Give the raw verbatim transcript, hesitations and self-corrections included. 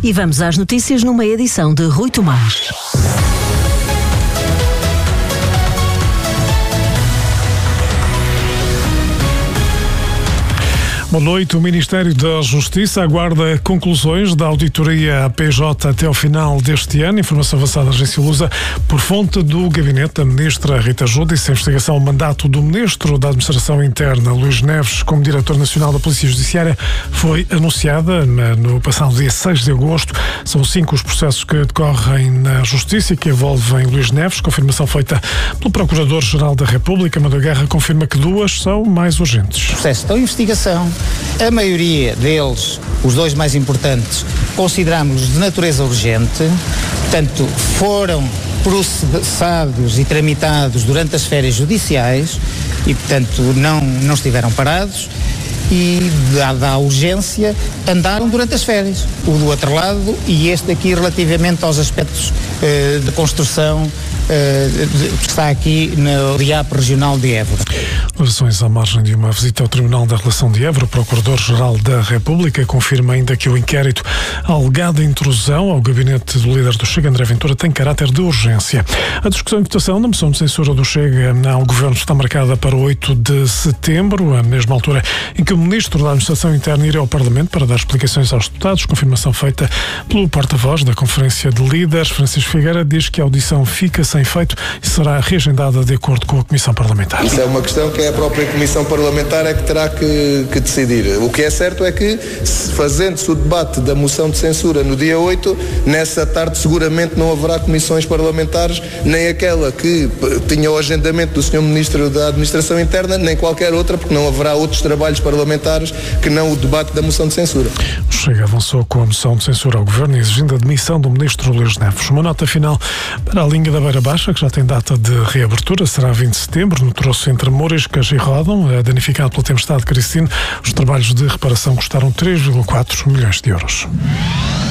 E vamos às notícias numa edição de Rui Tomás. Boa noite. O Ministério da Justiça aguarda conclusões da auditoria à P J até ao final deste ano. Informação avançada da Agência Lusa por fonte do gabinete da Ministra Rita Júdice. A investigação ao mandato do Ministro da Administração Interna, Luís Neves, como Diretor Nacional da Polícia Judiciária, foi anunciada no passado dia seis de agosto. São cinco os processos que decorrem na Justiça e que envolvem Luís Neves. Confirmação feita pelo Procurador-Geral da República, Amadeu Guerra, confirma que duas são mais urgentes. O processo de investigação, a maioria deles, os dois mais importantes, consideramos de natureza urgente, portanto, foram processados e tramitados durante as férias judiciais e, portanto, não, não estiveram parados e, dada a urgência, andaram durante as férias. O do outro lado e este aqui relativamente aos aspectos eh, de construção Uh, que está aqui no D I A P regional de Évora. Declarações à margem de uma visita ao Tribunal da Relação de Évora. O Procurador-Geral da República confirma ainda que o inquérito à alegada intrusão ao gabinete do líder do Chega, André Ventura, tem caráter de urgência. A discussão e votação da moção de censura do Chega ao Governo está marcada para oito de setembro, a mesma altura em que o Ministro da Administração Interna irá ao Parlamento para dar explicações aos deputados. Confirmação feita pelo porta-voz da Conferência de Líderes, Francisco Figueira, diz que a audição fica sem efeito e será reagendada de acordo com a Comissão Parlamentar. Isso é uma questão que é a própria Comissão Parlamentar é que terá que, que decidir. O que é certo é que, fazendo-se o debate da moção de censura no dia oito, nessa tarde seguramente não haverá comissões parlamentares, nem aquela que tinha o agendamento do senhor Ministro da Administração Interna, nem qualquer outra, porque não haverá outros trabalhos parlamentares que não o debate da moção de censura. O Chega avançou com a moção de censura ao Governo, exigindo a demissão do Ministro Luís Neves. Uma nota final para a linha da Beira Baixa, que já tem data de reabertura, será vinte de setembro, no troço entre Mouriscas e Rodão, danificado pela tempestade Cristine. Os trabalhos de reparação custaram três vírgula quatro milhões de euros.